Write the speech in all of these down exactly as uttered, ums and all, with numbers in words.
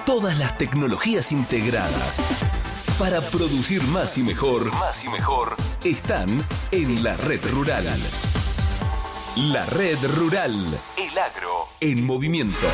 Todas las tecnologías integradas para producir más y mejor, más y mejor, están en la Red Rural. La Red Rural, el agro en movimiento.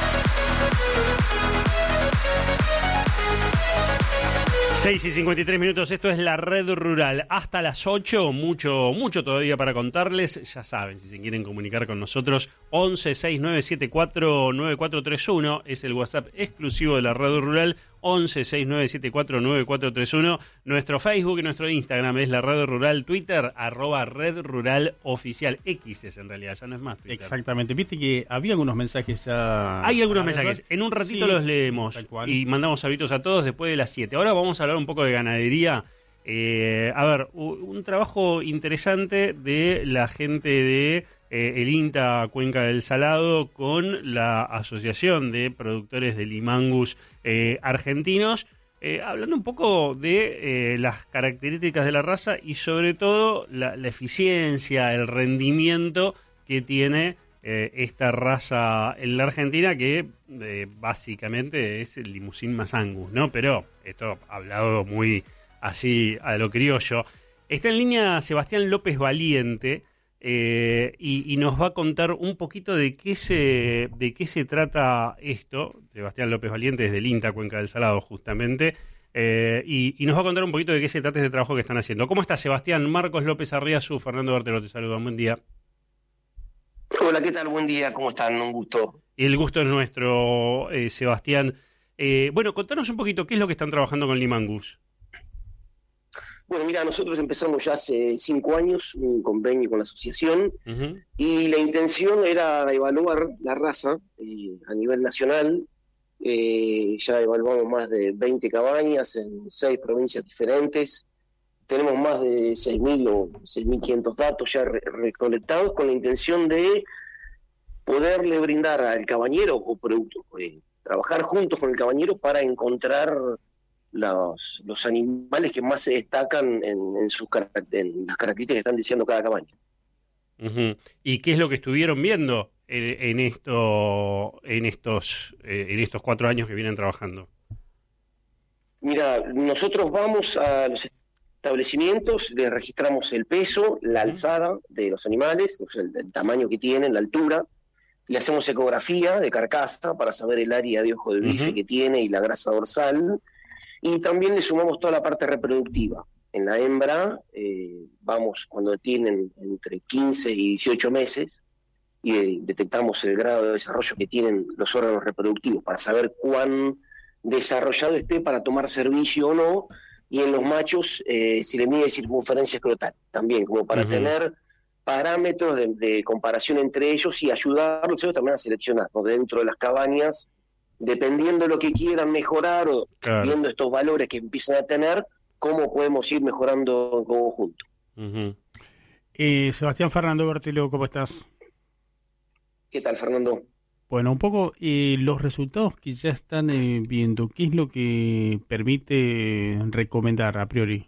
seis y cincuenta y tres minutos, esto es la Red Rural. Hasta las ocho, mucho, mucho todavía para contarles. Ya saben, si se quieren comunicar con nosotros, once sesenta y nueve setenta y cuatro noventa y cuatro treinta y uno es el WhatsApp exclusivo de la Red Rural, once sesenta y nueve setenta y cuatro noventa y cuatro treinta y uno. Nuestro Facebook y nuestro Instagram es la Red Rural, Twitter, arroba Red Rural Oficial. X es en realidad, ya no es más Twitter. Exactamente, viste que había algunos mensajes ya... Hay algunos mensajes, en un ratito sí, los leemos y mandamos saluditos a todos después de las siete. Ahora vamos a hablar un poco de ganadería. Eh, a ver, un trabajo interesante de la gente de eh, el INTA Cuenca del Salado con la Asociación de Productores de Limangus eh, Argentinos, eh, hablando un poco de eh, las características de la raza y sobre todo la, la eficiencia, el rendimiento que tiene eh, esta raza en la Argentina, que eh, básicamente es el Limousin más Angus, ¿no? Pero esto hablado muy así a lo criollo. Está en línea Sebastián López Valiente eh, y, y nos va a contar un poquito de qué se de qué se trata esto. Sebastián López Valiente desde el INTA Cuenca del Salado, justamente, eh, y, y nos va a contar un poquito de qué se trata este trabajo que están haciendo. ¿Cómo estás, Sebastián? Marcos López Arriazu, Fernando Bertelo te saludan. Buen día. Hola, ¿qué tal? Buen día, ¿cómo están? Un gusto. El gusto es nuestro, eh, Sebastián. Eh, bueno, contanos un poquito, ¿qué es lo que están trabajando con Limangus? Bueno, mira, nosotros empezamos ya hace cinco años un convenio con la asociación uh-huh. y la intención era evaluar la raza eh, a nivel nacional. Eh, ya evaluamos más de veinte cabañas en seis provincias diferentes. Tenemos más de seis mil o seis mil quinientos datos ya re- recolectados con la intención de poderle brindar al cabañero o producto, eh, trabajar juntos con el cabañero para encontrar los, los animales que más se destacan en, en, sus, en las características que están diciendo cada cabaña. Uh-huh. ¿Y qué es lo que estuvieron viendo en, en esto en estos eh, en estos cuatro años que vienen trabajando? Mira, nosotros vamos a los establecimientos, les registramos el peso, la uh-huh. alzada de los animales, o sea, el, el tamaño que tienen, la altura, le hacemos ecografía de carcasa para saber el área de ojo de bife uh-huh. que tiene y la grasa dorsal. Y también le sumamos toda la parte reproductiva. En la hembra, eh, vamos cuando tienen entre quince y dieciocho meses, y eh, detectamos el grado de desarrollo que tienen los órganos reproductivos para saber cuán desarrollado esté para tomar servicio o no, y en los machos eh, se le mide circunferencia escrotal, también como para uh-huh. tener parámetros de, de comparación entre ellos y ayudarlos ellos también a seleccionar, ¿no? Dentro de las cabañas, dependiendo de lo que quieran mejorar o claro. viendo estos valores que empiezan a tener, cómo podemos ir mejorando en conjunto. Uh-huh. Eh, Sebastián, Fernando Bertelo, ¿cómo estás? ¿Qué tal, Fernando? Bueno, un poco eh, los resultados que ya están eh, viendo, ¿qué es lo que permite recomendar a priori?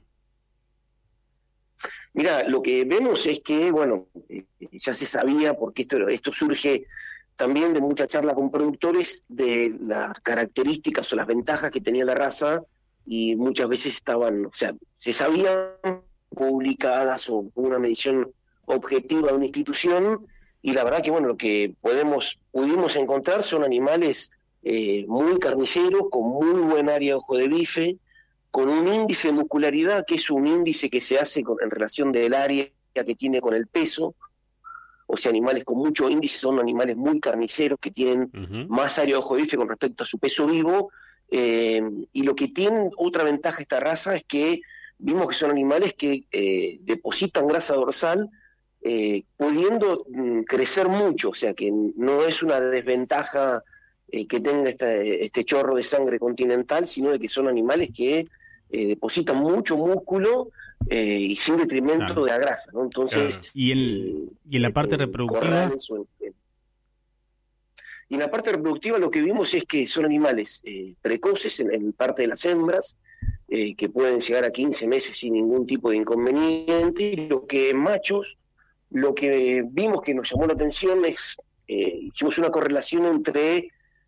Mira, lo que vemos es que, bueno, eh, ya se sabía, porque esto, esto surge también de mucha charla con productores de las características o las ventajas que tenía la raza, y muchas veces estaban, o sea, se sabían publicadas o una medición objetiva de una institución, y la verdad que, bueno, lo que podemos pudimos encontrar son animales eh, muy carniceros, con muy buen área de ojo de bife, con un índice de muscularidad, que es un índice que se hace con, en relación del área que tiene con el peso. O sea, animales con mucho índice son animales muy carniceros que tienen uh-huh. más área de ojo de bife con respecto a su peso vivo, eh, y lo que tiene otra ventaja esta raza es que vimos que son animales que eh, depositan grasa dorsal, eh, pudiendo mm, crecer mucho, o sea que no es una desventaja eh, que tenga este, este chorro de sangre continental, sino de que son animales que eh, depositan mucho músculo, Eh, y sin detrimento claro. de la grasa, ¿no? Entonces, claro. y, el, eh, y en la parte eh, reproductiva en, en, y en la parte reproductiva lo que vimos es que son animales eh, precoces en, en parte de las hembras, eh, que pueden llegar a quince meses sin ningún tipo de inconveniente, y lo que en machos, lo que vimos que nos llamó la atención es, eh, hicimos una correlación entre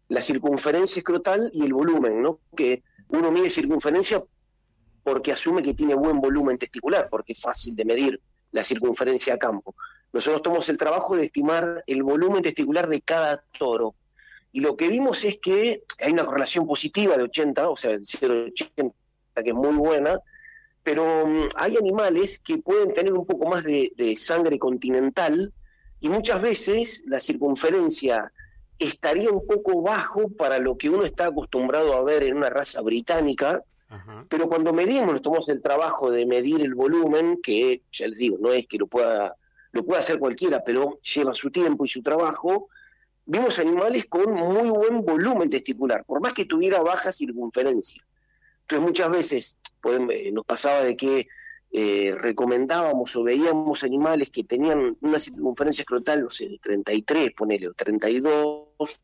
la circunferencia escrotal y el volumen, ¿no? Que uno mide circunferencia porque asume que tiene buen volumen testicular, porque es fácil de medir la circunferencia a campo. Nosotros tomamos el trabajo de estimar el volumen testicular de cada toro, y lo que vimos es que hay una correlación positiva de ochenta, o sea, el cero de ochenta, que es muy buena, pero um, hay animales que pueden tener un poco más de, de sangre continental, y muchas veces la circunferencia estaría un poco bajo para lo que uno está acostumbrado a ver en una raza británica. Ajá. Pero cuando medimos, nos tomamos el trabajo de medir el volumen, que ya les digo, no es que lo pueda, lo pueda hacer cualquiera, pero lleva su tiempo y su trabajo, vimos animales con muy buen volumen testicular, por más que tuviera baja circunferencia. Entonces muchas veces pues, nos pasaba de que eh, recomendábamos o veíamos animales que tenían una circunferencia escrotal, no sé, de treinta y tres, ponele, o treinta y dos,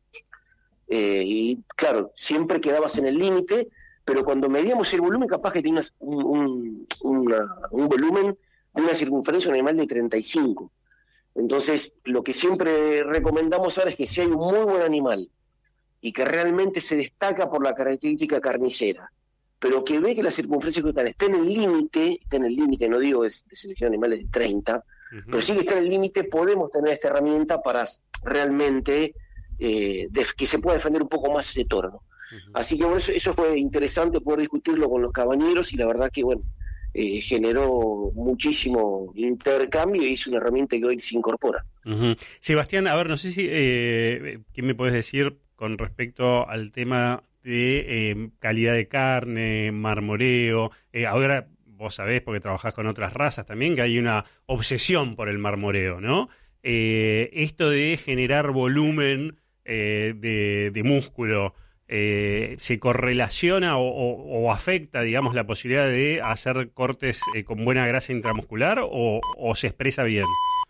eh, y claro, siempre quedabas en el límite, pero cuando medíamos el volumen, capaz que tenías un, un, una, un volumen, una circunferencia, un animal de treinta y cinco. Entonces, lo que siempre recomendamos ahora es que si hay un muy buen animal y que realmente se destaca por la característica carnicera, pero que ve que la circunferencia escrotal está en el límite, está en el límite, no digo de, de selección de animales de treinta, uh-huh. pero sí que está en el límite, podemos tener esta herramienta para realmente eh, de, que se pueda defender un poco más ese toro, ¿no? Uh-huh. Así que bueno, eso, eso fue interesante poder discutirlo con los cabañeros, y la verdad que bueno, eh, generó muchísimo intercambio y es una herramienta que hoy se incorpora. Uh-huh. Sebastián, a ver, no sé si eh, ¿qué me puedes decir con respecto al tema de eh, calidad de carne, marmoreo? Eh, ahora vos sabés, porque trabajás con otras razas también, que hay una obsesión por el marmoreo, ¿no? Eh, esto de generar volumen eh, de, de músculo, eh, ¿se correlaciona o, o, o afecta, digamos, la posibilidad de hacer cortes eh, con buena grasa intramuscular o, o se expresa bien?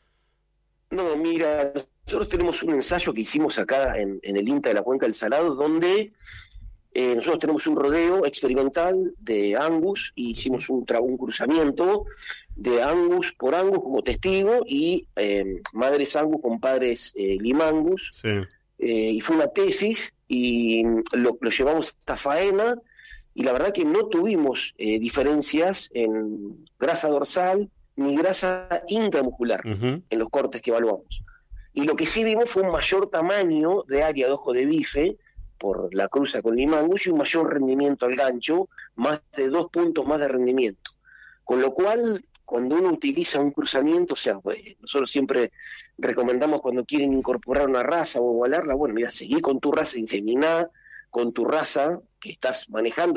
No, mira, nosotros tenemos un ensayo que hicimos acá en, en el INTA de la Cuenca del Salado, donde eh, nosotros tenemos un rodeo experimental de Angus, y hicimos un, tra- un cruzamiento de Angus por Angus como testigo, y eh, madres Angus con padres eh, Lima Angus, sí. eh, y fue una tesis, y lo, lo llevamos a esta faena, y la verdad que no tuvimos eh, diferencias en grasa dorsal ni grasa intramuscular uh-huh. en los cortes que evaluamos. Y lo que sí vimos fue un mayor tamaño de área de ojo de bife por la cruza con Lima Angus y un mayor rendimiento al gancho, más de dos puntos más de rendimiento. Con lo cual, cuando uno utiliza un cruzamiento, o sea, pues, nosotros siempre recomendamos cuando quieren incorporar una raza o igualarla, bueno, mira, seguí con tu raza, inseminá con tu raza que estás manejando,